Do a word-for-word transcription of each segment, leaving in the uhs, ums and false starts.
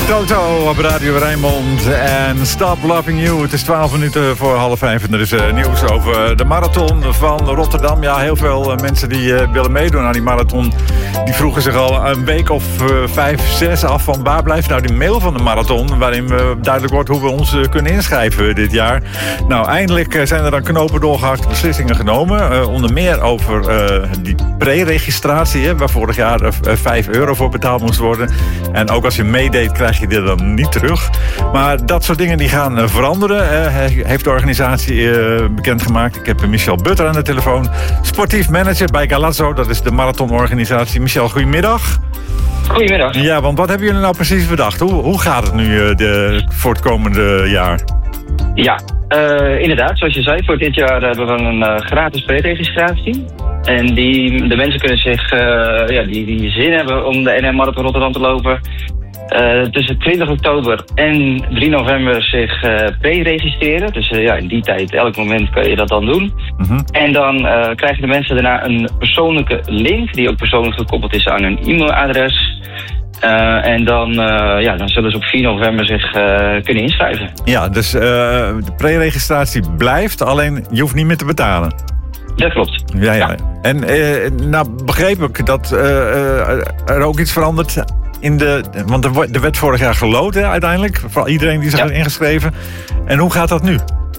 Toto op Radio Rijnmond en Stop Loving You. Het is twaalf minuten voor half vijf en er is uh, nieuws over de marathon van Rotterdam. Ja, heel veel uh, mensen die uh, willen meedoen aan die marathon, die vroegen zich al een week of uh, vijf, zes af van waar blijft nou die mail van de marathon, waarin uh, duidelijk wordt hoe we ons uh, kunnen inschrijven dit jaar. Nou, eindelijk uh, zijn er dan knopen doorgehakt, beslissingen genomen. Uh, onder meer over uh, die pre-registratie, hè, waar vorig jaar uh, vijf euro voor betaald moest worden. En ook als je meedeed, krijg je dit dan niet terug. Maar dat soort dingen die gaan uh, veranderen. Uh, heeft de organisatie uh, bekendgemaakt. Ik heb Michel Butter aan de telefoon. Sportief manager bij Galazzo. Dat is de marathonorganisatie. Michel, goedemiddag. Goedemiddag. Ja, want wat hebben jullie nou precies bedacht? Hoe, hoe gaat het nu uh, de, voor het komende jaar? Ja, uh, inderdaad. Zoals je zei, voor dit jaar hebben we een uh, gratis pre-registratie. En die, de mensen kunnen zich, uh, ja, die, die zin hebben om de N M Marathon Rotterdam te lopen, Uh, tussen twintig oktober en drie november zich uh, pre-registreren. Dus uh, ja, in die tijd, elk moment kan je dat dan doen. Mm-hmm. En dan uh, krijgen de mensen daarna een persoonlijke link, die ook persoonlijk gekoppeld is aan hun e-mailadres. Uh, en dan, uh, ja, dan zullen ze op vier november zich uh, kunnen inschrijven. Ja, dus uh, de pre-registratie blijft, alleen je hoeft niet meer te betalen. Dat klopt. Ja, ja. ja. En uh, nou begreep ik dat uh, er ook iets verandert in de, want er werd vorig jaar geloten uiteindelijk, voor iedereen die zich ja. heeft ingeschreven. En hoe gaat dat nu?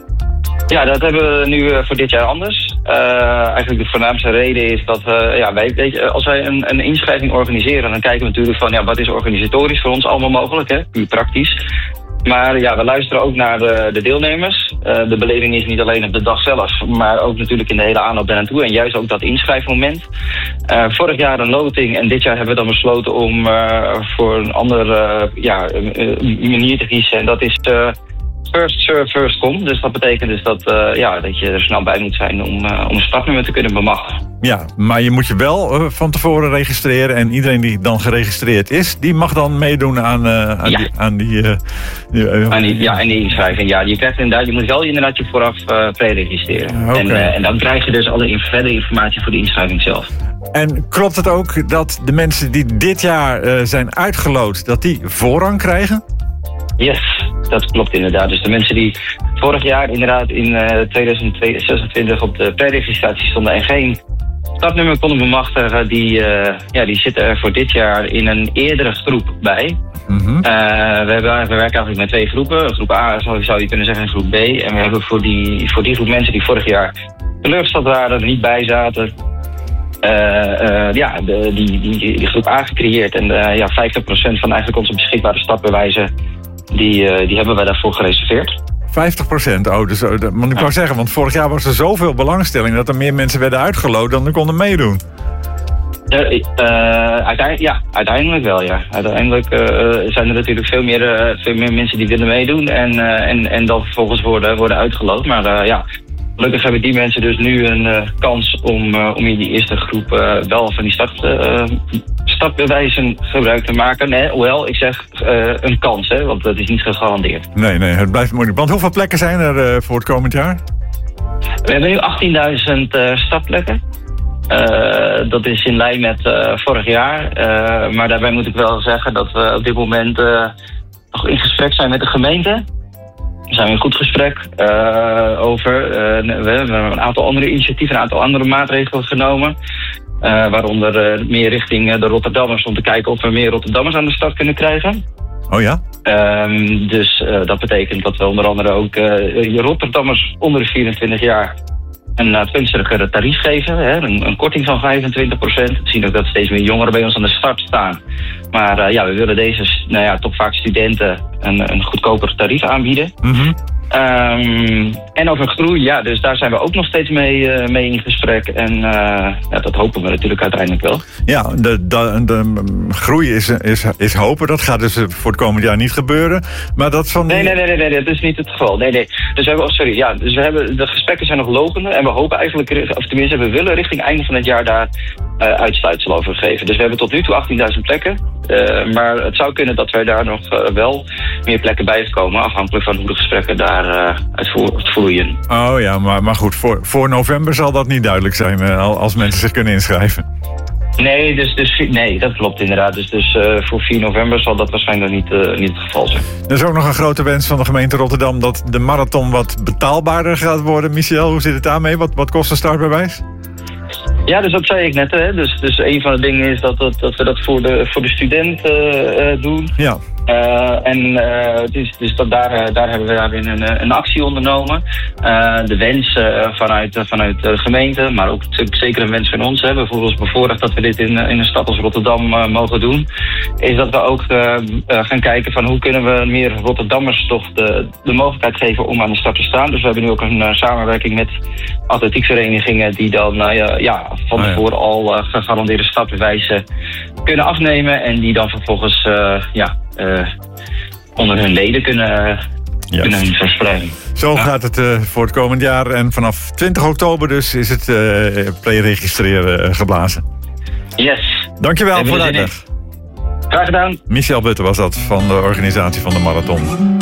Ja, dat hebben we nu voor dit jaar anders. Uh, eigenlijk de voornaamste reden is dat we, ja, wij, weet je, als wij een, een inschrijving organiseren, dan kijken we natuurlijk van, ja, wat is organisatorisch voor ons allemaal mogelijk, hè? Puur praktisch. Maar ja, we luisteren ook naar de, de deelnemers. Uh, de beleving is niet alleen op de dag zelf, maar ook natuurlijk in de hele aanloop daar naartoe. En juist ook dat inschrijfmoment. Uh, vorig jaar een loting en dit jaar hebben we dan besloten om uh, voor een andere uh, ja, uh, manier te kiezen. En dat is uh, first serve, first come. Dus dat betekent dus dat, uh, ja, dat je er snel bij moet zijn om, uh, om een startnummer te kunnen bemachtigen. Ja, maar je moet je wel uh, van tevoren registreren. En iedereen die dan geregistreerd is, die mag dan meedoen aan, uh, aan ja. die... Aan die, uh, uh, aan die ja, en die inschrijving. Ja, je, krijgt inderdaad, je moet wel inderdaad je vooraf uh, pre-registreren. Okay. En, uh, en dan krijg je dus alle in, verdere informatie voor de inschrijving zelf. En klopt het ook dat de mensen die dit jaar uh, zijn uitgeloot, dat die voorrang krijgen? Yes, dat klopt inderdaad. Dus de mensen die vorig jaar inderdaad in uh, tweeduizend zesentwintig op de pre-registratie stonden en geen startnummer konden bemachtigen, die, uh, ja, die zitten er voor dit jaar in een eerdere groep bij. Mm-hmm. Uh, we, hebben, we werken eigenlijk met twee groepen. Groep A zou, zou je kunnen zeggen en groep B. En we hebben voor die, voor die groep mensen die vorig jaar teleurgesteld waren, er niet bij zaten, Uh, uh, ja, de, die, die, die groep A gecreëerd. En uh, ja, vijftig procent van eigenlijk onze beschikbare startbewijzen, die, uh, die hebben wij daarvoor gereserveerd. vijftig procent? Oh, dus, uh, want ik wou zeggen, want vorig jaar was er zoveel belangstelling dat er meer mensen werden uitgeloot dan er konden meedoen. Uh, uh, uiteindelijk, ja, uiteindelijk wel, ja. Uiteindelijk uh, zijn er natuurlijk veel meer, uh, veel meer mensen die willen meedoen en, uh, en, en dan vervolgens worden, worden uitgeloot. Maar uh, ja, gelukkig hebben die mensen dus nu een uh, kans om, uh, om in die eerste groep uh, wel van die start, uh, startbewijzen gebruik te maken. Nee, hoewel, ik zeg uh, een kans, hè, want dat is niet gegarandeerd. Nee, nee, het blijft moeilijk. Want hoeveel plekken zijn er uh, voor het komend jaar? We hebben nu achttienduizend uh, startplekken. Uh, dat is in lijn met uh, vorig jaar. Uh, maar daarbij moet ik wel zeggen dat we op dit moment uh, nog in gesprek zijn met de gemeente. We zijn in goed gesprek uh, over. Uh, we hebben een aantal andere initiatieven, een aantal andere maatregelen genomen. Uh, waaronder uh, meer richting uh, de Rotterdammers, om te kijken of we meer Rotterdammers aan de start kunnen krijgen. Oh ja? Um, dus uh, dat betekent dat we onder andere ook uh, Rotterdammers onder de vierentwintig jaar een uh, gunstiger tarief geven. Hè? Een, een korting van vijfentwintig procent. We zien ook dat steeds meer jongeren bij ons aan de start staan. Maar uh, ja, we willen deze, nou ja, toch vaak studenten een, een goedkoper tarief aanbieden. Mm-hmm. Um, en over groei, ja, dus daar zijn we ook nog steeds mee, uh, mee in gesprek. En uh, ja, dat hopen we natuurlijk uiteindelijk wel. Ja, de, de, de groei is, is, is hopen. Dat gaat dus voor het komend jaar niet gebeuren. Maar dat van die... nee, nee, nee, nee, nee, dat is niet het geval. Nee, nee. Dus we hebben, oh, sorry, ja, dus we hebben, de gesprekken zijn nog lopende. En we hopen eigenlijk, of tenminste, we willen richting einde van het jaar daar uh, uitsluitsel over geven. Dus we hebben tot nu toe achttienduizend plekken. Uh, maar het zou kunnen dat wij daar nog uh, wel meer plekken bij komen, afhankelijk van hoe de gesprekken daar uh, uitvloeien. Oh ja, maar, maar goed, voor, voor november zal dat niet duidelijk zijn uh, als mensen zich kunnen inschrijven. Nee, dus, dus, nee, dat klopt inderdaad. Dus, dus uh, voor vier november zal dat waarschijnlijk niet, uh, niet het geval zijn. Er is ook nog een grote wens van de gemeente Rotterdam dat de marathon wat betaalbaarder gaat worden. Michel, hoe zit het daarmee? Wat, wat kost een startbewijs? Ja, dus dat zei ik net. Hè. Dus, dus een van de dingen is dat, dat, dat we dat voor de, voor de student uh, uh, doen. Ja. Uh, en uh, dus, dus dat daar, daar hebben we daarin een, een actie ondernomen. Uh, de wens uh, vanuit, vanuit de gemeente, maar ook zeker een wens van ons. Hè. We voelen ons bevoorrecht dat we dit in, in een stad als Rotterdam uh, mogen doen. Is dat we ook uh, uh, gaan kijken van hoe kunnen we meer Rotterdammers toch de, de mogelijkheid geven om aan de start te staan. Dus we hebben nu ook een uh, samenwerking met atletiekverenigingen die dan uh, ja, van tevoren oh ja. al uh, gegarandeerde startbewijzen kunnen afnemen. En die dan vervolgens uh, ja, uh, onder hun leden kunnen, yes. kunnen verspreiden. Zo ja. gaat het uh, voor het komend jaar. En vanaf twintig oktober dus is het uh, pre-registreren uh, geblazen. Yes. Dankjewel voor de uitleg. Graag gedaan. Michel Butte was dat van de organisatie van de marathon.